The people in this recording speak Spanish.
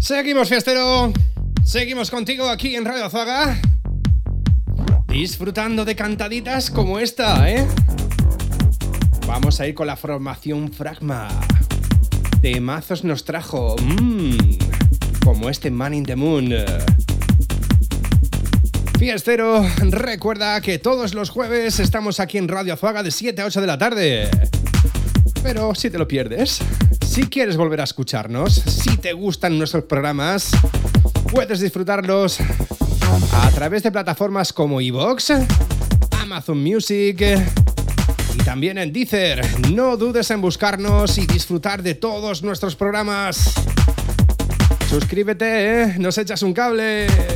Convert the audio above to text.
Seguimos, fiestero. Seguimos contigo aquí en Radio Azuaga, disfrutando de cantaditas como esta, ¿eh? Vamos a ir con la formación Fragma. Temazos nos trajo, como este Man in the Moon. Fiestero, recuerda que todos los jueves estamos aquí en Radio Azuaga de 7 a 8 de la tarde. Pero si te lo pierdes, si quieres volver a escucharnos, si te gustan nuestros programas, puedes disfrutarlos a través de plataformas como iVoox, Amazon Music y también en Deezer. No dudes en buscarnos y disfrutar de todos nuestros programas. Suscríbete, ¿eh? Nos echas un cable.